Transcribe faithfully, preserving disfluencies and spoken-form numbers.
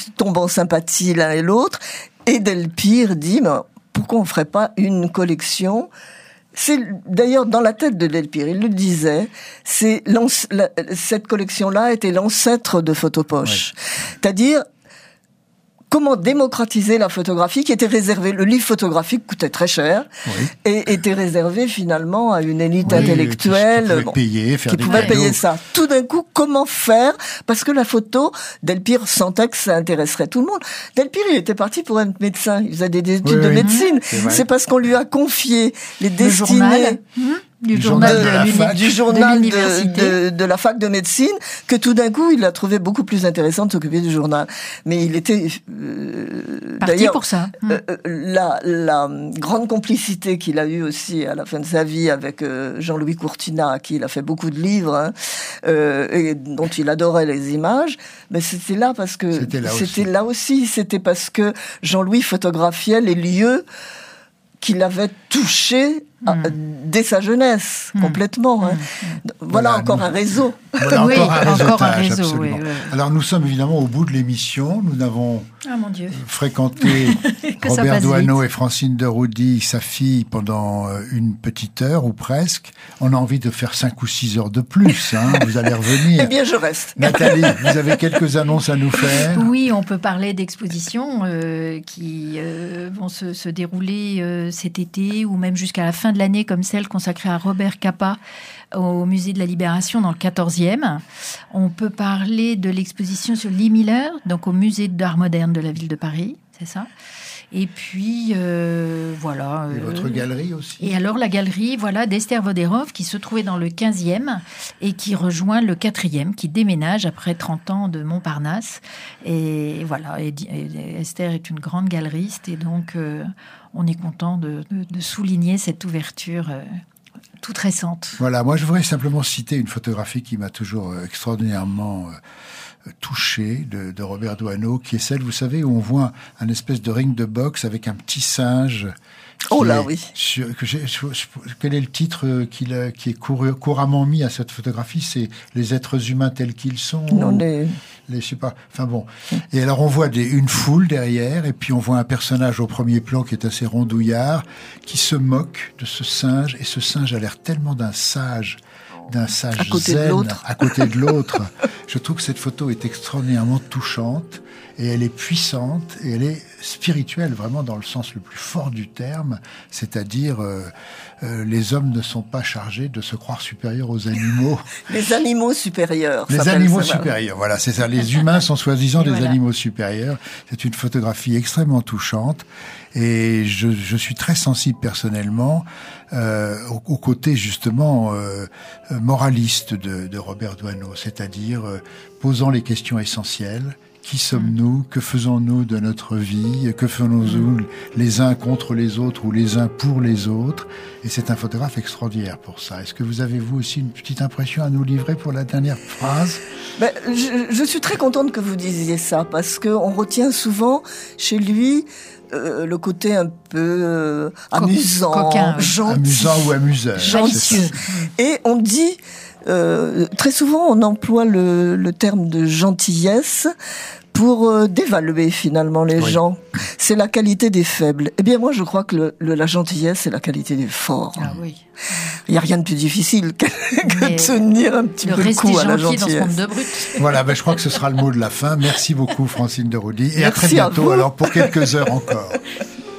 tombent en sympathie l'un et l'autre. Et Delpire dit, mais pourquoi on ne ferait pas une collection ? C'est d'ailleurs dans la tête de Delpire, il le disait, c'est la, cette collection-là était l'ancêtre de Photopoche. Ouais. C'est-à-dire, comment démocratiser la photographie qui était réservée, le livre photographique coûtait très cher, oui. et était réservé finalement à une élite oui, intellectuelle qui, qui pouvait payer, faire qui des pouvait cadeaux. payer ça. Tout d'un coup, comment faire ? Parce que la photo, Delpire sentait que ça intéresserait tout le monde. Delpire, il était parti pour être médecin, il faisait des études oui, de oui. médecine. C'est, c'est parce qu'on lui a confié les le destinées... Journal. Mmh. Du, du journal, de, de, la fac, du journal de, de, de, de la fac de médecine, que tout d'un coup, il a trouvé beaucoup plus intéressant de s'occuper du journal. Mais il était... Euh, Parti pour ça. Euh, euh, la, la grande complicité qu'il a eue aussi à la fin de sa vie avec euh, Jean-Louis Courtinat, à qui il a fait beaucoup de livres, hein, euh, et dont il adorait les images, mais c'était là parce que... C'était là c'était aussi. là aussi, c'était parce que Jean-Louis photographiait les lieux qu'il avait touchés mmh. dès sa jeunesse, mmh. complètement. Hein. Mmh. Voilà, voilà encore nous... un réseau. Voilà oui, encore un réseautage, encore un réseau, absolument. Oui, oui. Alors nous sommes évidemment au bout de l'émission. Nous avons ah, mon Dieu. fréquenté Robert Doisneau et Francine de Roudy, sa fille, pendant une petite heure ou presque. On a envie de faire cinq ou six heures de plus. Hein. Vous allez revenir. Eh bien, je reste. Nathalie, vous avez quelques annonces à nous faire ? Oui, on peut parler d'expositions euh, qui euh, vont se, se dérouler euh, cet été ou même jusqu'à la fin de l'année, comme celle consacrée à Robert Capa au Musée de la Libération dans le quatorzième. On peut parler de l'exposition sur Lee Miller, donc au Musée d'art moderne de la ville de Paris, c'est ça. Et puis, euh, voilà. Et euh, votre galerie aussi. Et alors, la galerie, voilà, d'Esther Voderov, qui se trouvait dans le quinzième et qui rejoint le quatrième, qui déménage après trente ans de Montparnasse. Et voilà, et, et Esther est une grande galeriste et donc, euh, on est content de, de, de souligner cette ouverture euh, toute récente. Voilà, moi, je voudrais simplement citer une photographie qui m'a toujours euh, extraordinairement... Euh, touché de, de Robert Doisneau, qui est celle, vous savez, où on voit un espèce de ring de boxe avec un petit singe. Oh là, oui. Sur, que j'ai, je, je, quel est le titre qui, qui est couru, couramment mis à cette photographie ? C'est les êtres humains tels qu'ils sont. Non, les... les je sais pas. Enfin bon. Et alors on voit des, une foule derrière, et puis on voit un personnage au premier plan qui est assez rondouillard, qui se moque de ce singe, et ce singe a l'air tellement d'un sage. d'un sage à côté zen de l'autre. à côté de l'autre. Je trouve que cette photo est extraordinairement touchante et elle est puissante et elle est spirituelle, vraiment dans le sens le plus fort du terme, c'est-à-dire euh, euh, les hommes ne sont pas chargés de se croire supérieurs aux animaux. Les animaux supérieurs. Les animaux supérieurs, voilà, c'est ça. Les humains sont soi-disant et des voilà. animaux supérieurs. C'est une photographie extrêmement touchante et je, je suis très sensible personnellement euh, au, au côté justement euh, moraliste de, de Robert Doisneau, c'est-à-dire euh, posant les questions essentielles. Qui sommes-nous ? Que faisons-nous de notre vie ? Que faisons-nous les uns contre les autres ou les uns pour les autres ? Et c'est un photographe extraordinaire pour ça. Est-ce que vous avez, vous aussi, une petite impression à nous livrer pour la dernière phrase ? Ben, je, je suis très contente que vous disiez ça, parce qu'on retient souvent chez lui euh, le côté un peu euh, amusant, coquin, oui. gentil. Amusant ou amuseur. Gentil. Et on dit... Euh, très souvent, on emploie le, le terme de gentillesse pour euh, dévaluer finalement les oui. gens. C'est la qualité des faibles. Eh bien, moi, je crois que le, le, la gentillesse, c'est la qualité des forts. Ah oui. Il n'y a rien de plus difficile que, que de tenir un petit peu le coup à la gentillesse. Dans ce monde de brut. Voilà, ben, je crois que ce sera le mot de la fin. Merci beaucoup, Francine de Roudy. Et Merci à très bientôt, à alors, pour quelques heures encore.